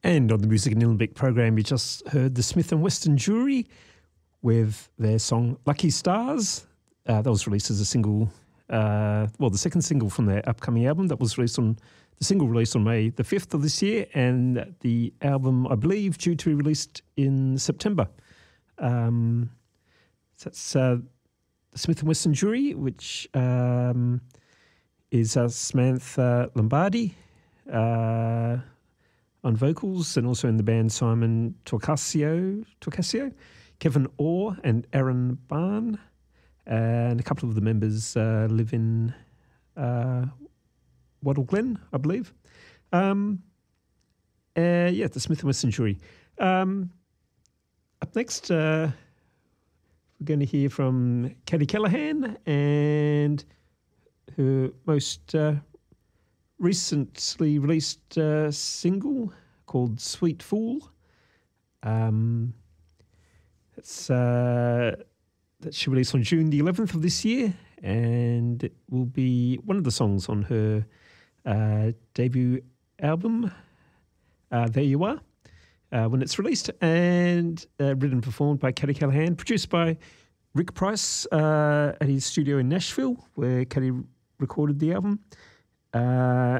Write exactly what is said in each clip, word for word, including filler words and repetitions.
And on the Music in Nillumbik program, you just heard the Smith and Weston Jury with their song Lucky Stars. Uh, that was released as a single, uh, well, the second single from their upcoming album. That was released on, the single released on May the fifth of this year, and the album, I believe, due to be released in September. Um, so that's uh, the Smith and Weston Jury, which um, is uh, Samantha Lombardi, uh, on vocals, and also in the band Simon Torcasio, Torcasio, Kevin Orr and Aaron Barn, and a couple of the members uh, live in uh, Wattle Glen, I believe. Um, uh, yeah, the Smith and Weston Jury. Um, up next, uh, we're going to hear from Katie Callahan and her most uh, recently released uh, single called Sweet Fool. Um, it's, uh, that she released on June the eleventh of this year, and it will be one of the songs on her uh, debut album, uh, There You Are, uh, when it's released, and uh, written and performed by Katie Callahan, produced by Rick Price uh, at his studio in Nashville, where Katie recorded the album. Uh,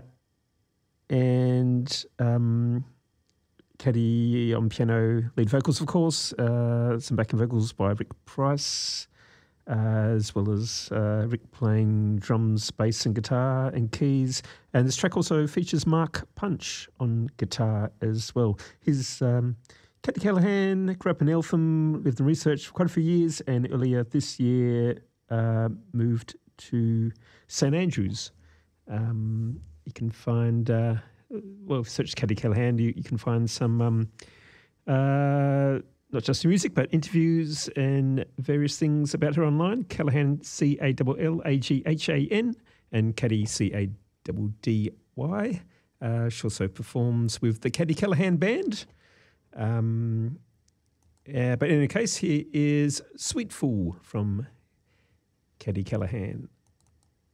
and um, Katie on piano, lead vocals, of course, uh, some backing vocals by Rick Price, uh, as well as uh, Rick playing drums, bass and guitar and keys. And this track also features Mark Punch on guitar as well. His um, Katie Callahan grew up in Eltham, lived in research for quite a few years, and earlier this year uh, moved to Saint Andrews. Um, you can find, uh, well, if you search Katie Callahan, you, you can find some, um, uh, not just the music, but interviews and various things about her online. Callahan, C A L L A G H A N, and Katie, C A D D Y. Uh, she also performs with the Katie Callahan Band. Um, uh, but in any case, here is Sweet Fool from Katie Callahan.